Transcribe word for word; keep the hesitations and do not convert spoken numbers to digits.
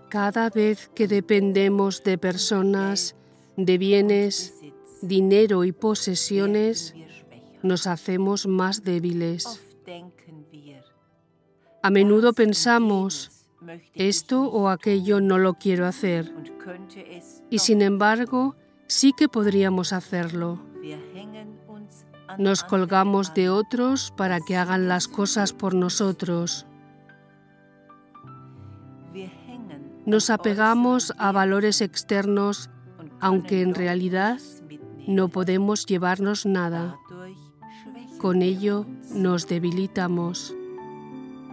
Cada vez que dependemos de personas, de bienes, dinero y posesiones, nos hacemos más débiles. A menudo pensamos, esto o aquello no lo quiero hacer, y sin embargo, sí que podríamos hacerlo. Nos colgamos de otros para que hagan las cosas por nosotros. Nos apegamos a valores externos, aunque en realidad no podemos llevarnos nada. Con ello nos debilitamos.